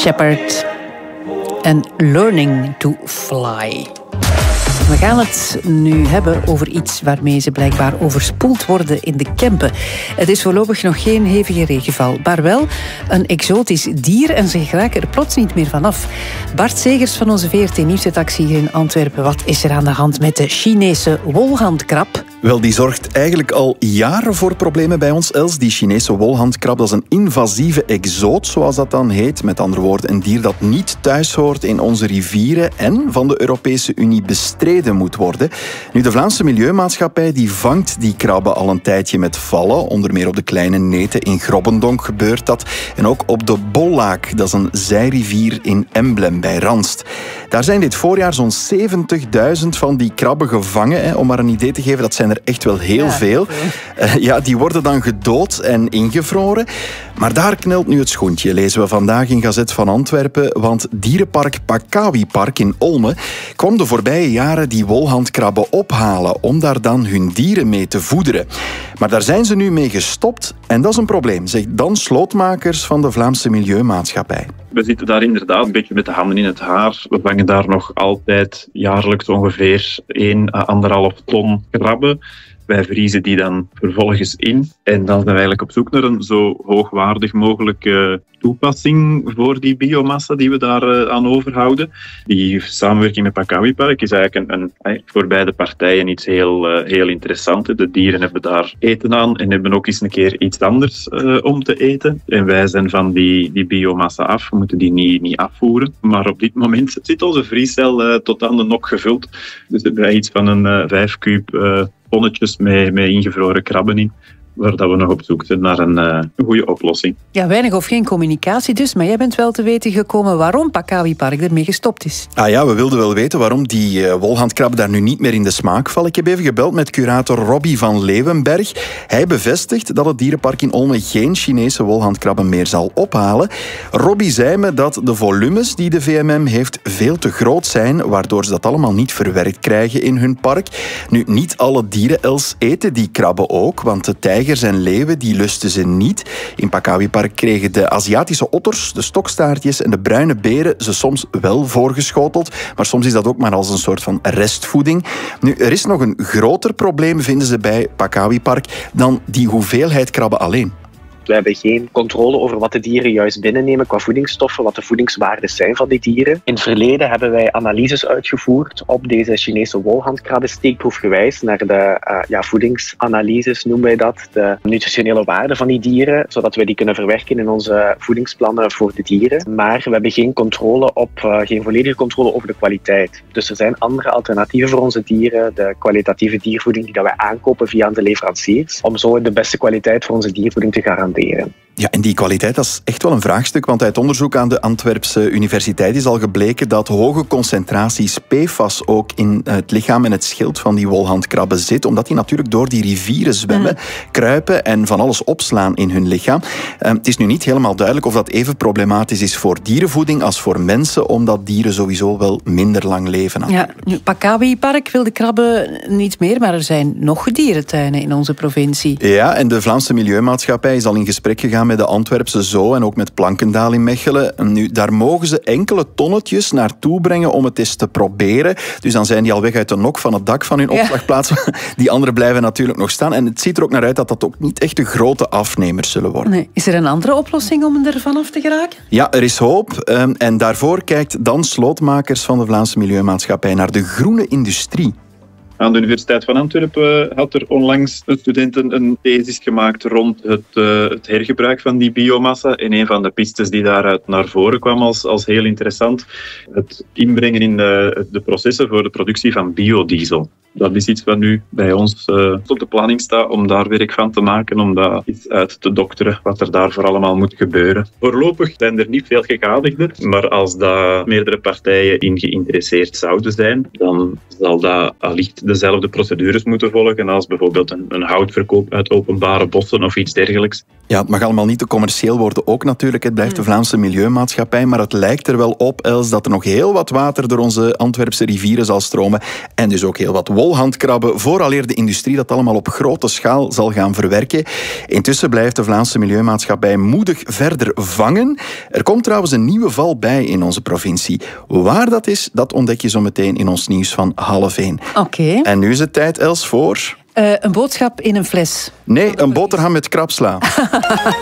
Shepherd en Learning to Fly. We gaan het nu hebben over iets waarmee ze blijkbaar overspoeld worden in de Kempen. Het is voorlopig nog geen hevige regenval, maar wel een exotisch dier en ze geraken er plots niet meer vanaf. Bart Zegers van onze VRT Nieuwsredactie hier in Antwerpen. Wat is er aan de hand met de Chinese wolhandkrab? Wel, die zorgt eigenlijk al jaren voor problemen bij ons, Els. Die Chinese wolhandkrab, dat is een invasieve exoot, zoals dat dan heet. Met andere woorden, een dier dat niet thuis hoort in onze rivieren en van de Europese Unie bestreden moet worden. Nu, de Vlaamse Milieumaatschappij die vangt die krabben al een tijdje met vallen. Onder meer op de kleine neten in Grobbendonk gebeurt dat. En ook op de Bollaak, dat is een zijrivier in Emblem bij Ranst. Daar zijn dit voorjaar zo'n 70.000 van die krabben gevangen. Om maar een idee te geven, dat zijn er echt wel heel veel. Die worden dan gedood en ingevroren. Maar daar knelt nu het schoentje, lezen we vandaag in Gazet van Antwerpen. Want dierenpark Pakawipark in Olme kwam de voorbije jaren die wolhandkrabben ophalen om daar dan hun dieren mee te voederen. Maar daar zijn ze nu mee gestopt en dat is een probleem, zegt Dan Slootmakers van de Vlaamse Milieumaatschappij. We zitten daar inderdaad een beetje met de handen in het haar. We vangen daar nog altijd jaarlijks ongeveer 1 à 1,5 ton krabben. Wij vriezen die dan vervolgens in. En dan zijn we eigenlijk op zoek naar een zo hoogwaardig mogelijke toepassing voor die biomassa die we daar aan overhouden. Die samenwerking met Pakawipark is eigenlijk voor beide partijen iets heel interessants. De dieren hebben daar eten aan en hebben ook eens een keer iets anders om te eten. En wij zijn van die biomassa af. We moeten die niet afvoeren. Maar op dit moment zit onze vriescel tot aan de nok gevuld. Dus we hebben iets van een 5 kuub tonnetjes met ingevroren krabben in, waar dat we nog op zoek zijn naar een goede oplossing. Ja, weinig of geen communicatie dus, maar jij bent wel te weten gekomen waarom Pakawipark ermee gestopt is. We wilden wel weten waarom die wolhandkrabben daar nu niet meer in de smaak vallen. Ik heb even gebeld met curator Robbie van Leeuwenberg. Hij bevestigt dat het dierenpark in Olme geen Chinese wolhandkrabben meer zal ophalen. Robbie zei me dat de volumes die de VMM heeft veel te groot zijn, waardoor ze dat allemaal niet verwerkt krijgen in hun park. Nu, niet alle dieren, Els, eten die krabben ook, want de tijgers en leeuwen die lusten ze niet. In Pakawipark kregen de Aziatische otters, de stokstaartjes en de bruine beren ze soms wel voorgeschoteld, maar soms is dat ook maar als een soort van restvoeding. Nu, er is nog een groter probleem, vinden ze bij Pakawipark, dan die hoeveelheid krabben alleen. We hebben geen controle over wat de dieren juist binnennemen qua voedingsstoffen, wat de voedingswaarden zijn van die dieren. In het verleden hebben wij analyses uitgevoerd op deze Chinese wolhandkrabben, steekproefgewijs, naar de voedingsanalyses noemen wij dat, de nutritionele waarden van die dieren, zodat wij die kunnen verwerken in onze voedingsplannen voor de dieren. Maar we hebben geen volledige controle over de kwaliteit. Dus er zijn andere alternatieven voor onze dieren, de kwalitatieve diervoeding die dat wij aankopen via de leveranciers, om zo de beste kwaliteit voor onze diervoeding te garanderen. Ja, en die kwaliteit, dat is echt wel een vraagstuk, want uit onderzoek aan de Antwerpse Universiteit is al gebleken dat hoge concentraties PFAS ook in het lichaam en het schild van die wolhandkrabben zit, omdat die natuurlijk door die rivieren zwemmen, kruipen en van alles opslaan in hun lichaam. Het is nu niet helemaal duidelijk of dat even problematisch is voor dierenvoeding als voor mensen, omdat dieren sowieso wel minder lang leven. Natuurlijk. Ja, Pakawipark wil de krabben niet meer, maar er zijn nog dierentuinen in onze provincie. Ja, en de Vlaamse Milieumaatschappij is al in gesprek gegaan met de Antwerpse Zoo en ook met Plankendaal in Mechelen. Nu, daar mogen ze enkele tonnetjes naartoe brengen om het eens te proberen. Dus dan zijn die al weg uit de nok van het dak van hun opslagplaats. Die andere blijven natuurlijk nog staan. En het ziet er ook naar uit dat dat ook niet echt de grote afnemers zullen worden. Nee. Is er een andere oplossing om er vanaf te geraken? Ja, er is hoop. En daarvoor kijkt Dan Slootmakers van de Vlaamse Milieumaatschappij naar de groene industrie. Aan de Universiteit van Antwerpen had er onlangs een student een thesis gemaakt rond het hergebruik van die biomassa. En een van de pistes die daaruit naar voren kwam als heel interessant, het inbrengen in de processen voor de productie van biodiesel. Dat is iets wat nu bij ons op de planning staat om daar werk van te maken, om dat iets uit te dokteren, wat er daarvoor allemaal moet gebeuren. Voorlopig zijn er niet veel gegadigden, maar als daar meerdere partijen in geïnteresseerd zouden zijn, dan zal dat allicht dezelfde procedures moeten volgen als bijvoorbeeld een houtverkoop uit openbare bossen of iets dergelijks. Ja, het mag allemaal niet te commercieel worden ook natuurlijk. Het blijft de Vlaamse Milieumaatschappij, maar het lijkt er wel op, Els, dat er nog heel wat water door onze Antwerpse rivieren zal stromen en dus ook heel wat wolhandkrabben, vooraleer de industrie dat allemaal op grote schaal zal gaan verwerken. Intussen blijft de Vlaamse Milieumaatschappij moedig verder vangen. Er komt trouwens een nieuwe val bij in onze provincie. Waar dat is, dat ontdek je zo meteen in ons nieuws van 1:30. Oké. En nu is het tijd, Els, voor... Een boodschap in een fles. Nee, een boterham met krapsla.